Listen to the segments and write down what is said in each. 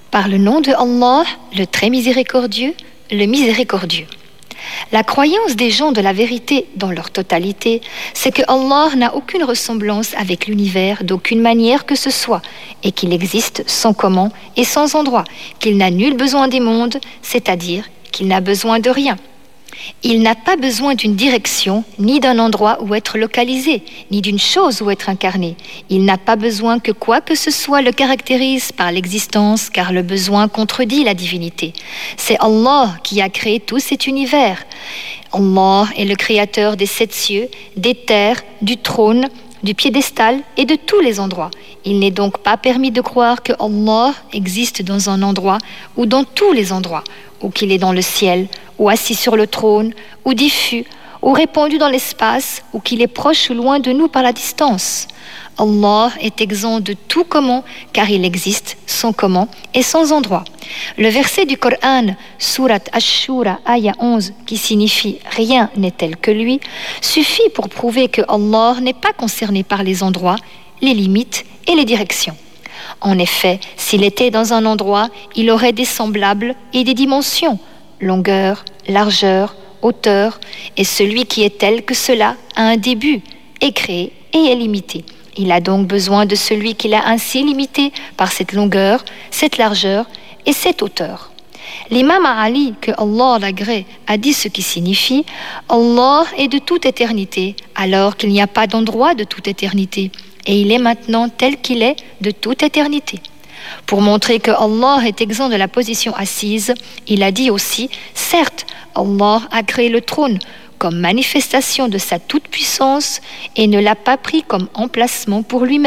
Par le nom de Allah, le très miséricordieux, le miséricordieux. La croyance des gens de la vérité dans leur totalité, c'est que Allah n'a aucune ressemblance avec l'univers d'aucune manière que ce soit, et qu'il existe sans comment et sans endroit, qu'il n'a nul besoin des mondes, c'est-à-dire qu'il n'a besoin de rien. Il n'a pas besoin d'une direction, ni d'un endroit où être localisé, ni d'une chose où être incarné. Il n'a pas besoin que quoi que ce soit le caractérise par l'existence, car le besoin contredit la divinité. C'est Allah qui a créé tout cet univers. Allah est le créateur des 7 cieux, des terres, du trône, du piédestal et de tous les endroits. Il n'est donc pas permis de croire que Allah existe dans un endroit ou dans tous les endroits, ou qu'il est dans le ciel, ou assis sur le trône, ou diffus, ou répandu dans l'espace, ou qu'il est proche ou loin de nous par la distance. Allah est exempt de tout comment, car il existe sans comment et sans endroit. Le verset du Coran, Surat Ash-Shura, Aya 11, qui signifie « Rien n'est tel que lui », suffit pour prouver que Allah n'est pas concerné par les endroits, les limites et les directions. En effet, s'il était dans un endroit, il aurait des semblables et des dimensions, longueur, largeur, hauteur, et celui qui est tel que cela a un début, est créé et est limité. Il a donc besoin de celui qui l'a ainsi limité par cette longueur, cette largeur et cette hauteur. L'imam Ali, que Allah l'agrée, a dit ce qui signifie « Allah est de toute éternité, alors qu'il n'y a pas d'endroit de toute éternité, et il est maintenant tel qu'il est de toute éternité. » Pour montrer que Allah est exempt de la position assise, il a dit aussi « Certes, Allah a créé le trône comme manifestation de sa toute-puissance et ne l'a pas pris comme emplacement pour lui-même. »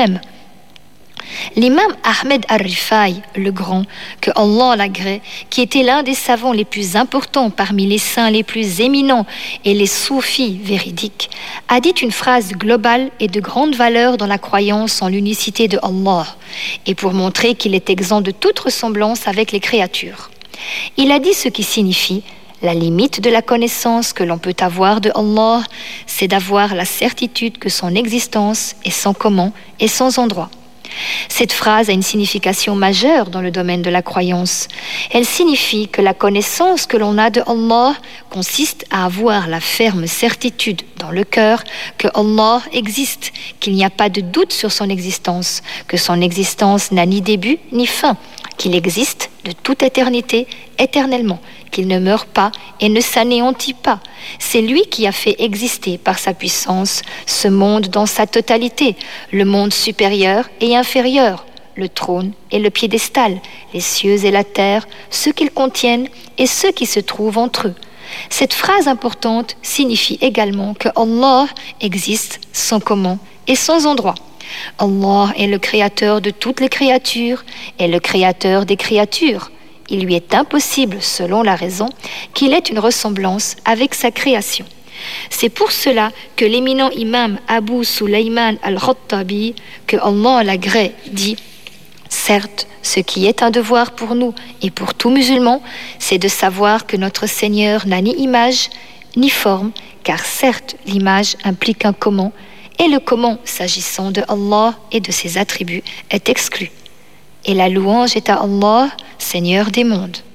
L'imam Ahmed al-Rifai, le grand, que Allah l'agrée, qui était l'un des savants les plus importants parmi les saints les plus éminents et les soufis véridiques, a dit une phrase globale et de grande valeur dans la croyance en l'unicité de Allah, et pour montrer qu'il est exempt de toute ressemblance avec les créatures. Il a dit ce qui signifie « La limite de la connaissance que l'on peut avoir de Allah, c'est d'avoir la certitude que son existence est sans comment et sans endroit. » Cette phrase a une signification majeure dans le domaine de la croyance. Elle signifie que la connaissance que l'on a de Allah consiste à avoir la ferme certitude dans le cœur que Allah existe, qu'il n'y a pas de doute sur son existence, que son existence n'a ni début ni fin, qu'il existe de toute éternité, éternellement, qu'il ne meurt pas et ne s'anéantit pas. C'est lui qui a fait exister par sa puissance ce monde dans sa totalité, le monde supérieur et inférieur, le trône et le piédestal, les cieux et la terre, ceux qu'ils contiennent et ceux qui se trouvent entre eux. Cette phrase importante signifie également que Allah existe sans comment et sans endroit. Allah est le créateur de toutes les créatures et le créateur des créatures. Il lui est impossible, selon la raison, qu'il ait une ressemblance avec sa création. C'est pour cela que l'éminent imam Abu Sulayman al-Khattabi, que Allah l'agrée, dit « Certes, ce qui est un devoir pour nous et pour tout musulman, c'est de savoir que notre Seigneur n'a ni image ni forme, car certes, l'image implique un comment, et le comment, s'agissant de Allah et de ses attributs, est exclu. Et la louange est à Allah, Seigneur des mondes.